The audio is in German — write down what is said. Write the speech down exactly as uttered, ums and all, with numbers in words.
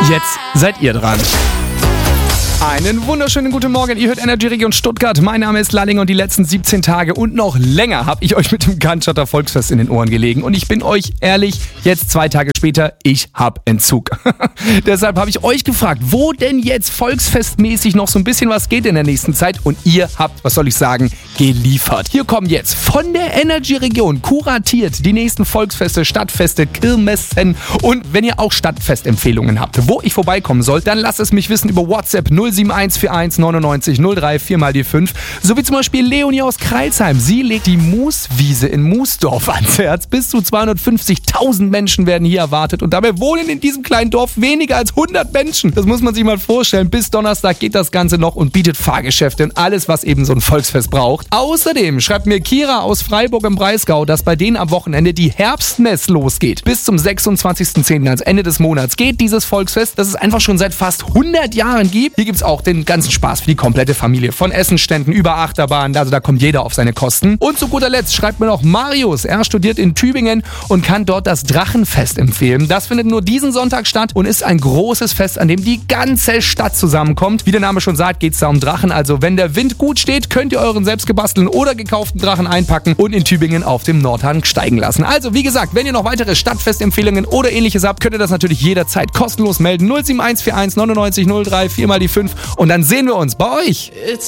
Jetzt seid ihr dran. Einen wunderschönen guten Morgen, ihr hört Energy Region Stuttgart. Mein Name ist Lalling und die letzten siebzehn Tage und noch länger habe ich euch mit dem Cannstatter Volksfest in den Ohren gelegen. Und ich bin euch ehrlich, jetzt zwei Tage später, ich habe Entzug. Deshalb habe ich euch gefragt, wo denn jetzt volksfestmäßig noch so ein bisschen was geht in der nächsten Zeit. Und ihr habt, was soll ich sagen, geliefert. Hier kommen jetzt von der Energy Region kuratiert die nächsten Volksfeste, Stadtfeste, Kirmessen. Und wenn ihr auch Stadtfestempfehlungen habt, wo ich vorbeikommen soll, dann lasst es mich wissen über WhatsApp null sieben eins vier eins neunundneunzig null drei vier mal die fünf. So wie zum Beispiel Leonie aus Kreilsheim. Sie legt die Mooswiese in Moosdorf ans Herz. Bis zu zweihundertfünfzigtausend Menschen werden hier erwartet und dabei wohnen in diesem kleinen Dorf weniger als hundert Menschen. Das muss man sich mal vorstellen. Bis Donnerstag geht das Ganze noch und bietet Fahrgeschäfte und alles, was eben so ein Volksfest braucht. Außerdem schreibt mir Kira aus Freiburg im Breisgau, dass bei denen am Wochenende die Herbstmess losgeht. Bis zum sechsundzwanzigsten zehnten, als Ende des Monats, geht dieses Volksfest, das es einfach schon seit fast hundert Jahren gibt. Hier gibt es auch den ganzen Spaß für die komplette Familie. Von Essenständen über Achterbahnen, also da kommt jeder auf seine Kosten. Und zu guter Letzt schreibt mir noch Marius. Er studiert in Tübingen und kann dort das Drachenfest empfehlen. Das findet nur diesen Sonntag statt und ist ein großes Fest, an dem die ganze Stadt zusammenkommt. Wie der Name schon sagt, geht es da um Drachen. Also wenn der Wind gut steht, könnt ihr euren selbst gebastelten oder gekauften Drachen einpacken und in Tübingen auf dem Nordhang steigen lassen. Also wie gesagt, wenn ihr noch weitere Stadtfestempfehlungen oder ähnliches habt, könnt ihr das natürlich jederzeit kostenlos melden. null sieben eins vier eins neunundneunzig null drei vier mal die fünf und dann sehen wir uns bei euch.